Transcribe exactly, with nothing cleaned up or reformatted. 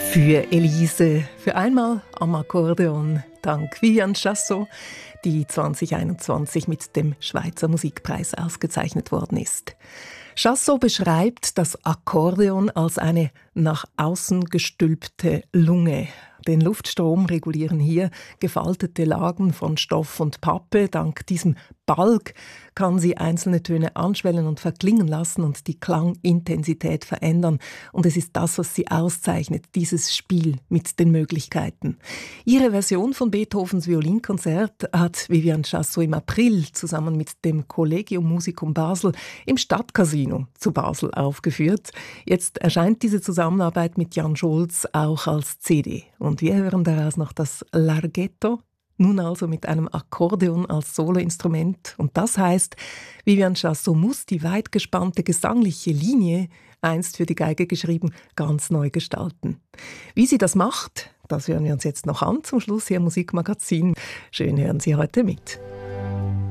Für Elise, für einmal am Akkordeon, dank Viviane Chassot, die zwanzig einundzwanzig mit dem Schweizer Musikpreis ausgezeichnet worden ist. Chassot beschreibt das Akkordeon als eine nach außen gestülpte Lunge. Den Luftstrom regulieren hier gefaltete Lagen von Stoff und Pappe. Dank diesem Balg kann sie einzelne Töne anschwellen und verklingen lassen und die Klangintensität verändern. Und es ist das, was sie auszeichnet, dieses Spiel mit den Möglichkeiten. Ihre Version von Beethovens Violinkonzert hat Viviane Chassot im April zusammen mit dem Collegium Musicum Basel im Stadtcasino zu Basel aufgeführt. Jetzt erscheint diese Zusammenarbeit mit Jan Scholz auch als C D. Und wir hören daraus noch das Larghetto, nun also mit einem Akkordeon als Soloinstrument. Und das heißt, Viviane Chassot muss die weit gespannte gesangliche Linie, einst für die Geige geschrieben, ganz neu gestalten. Wie sie das macht, das hören wir uns jetzt noch an zum Schluss hier im Musikmagazin. Schön hören Sie heute mit.